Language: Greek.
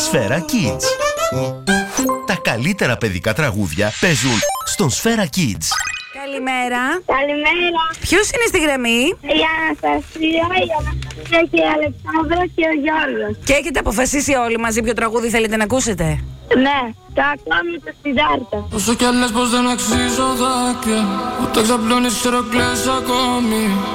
Σφαίρα Kids. Τα καλύτερα παιδικά τραγούδια παίζουν στον Σφαίρα Kids. Καλημέρα. Καλημέρα. Ποιος είναι στη γραμμή? Η Αναστασία και η Αλεξάνδρα και ο Γιώργος. Και έχετε αποφασίσει όλοι μαζί ποιο τραγούδι θέλετε να ακούσετε? Ναι, το ακόμη το Σιδάρτα. Όσο κι άλλες πως δεν αξίζω δάκρυα, ούτε ξαπλώνεις χειροκλές ακόμη.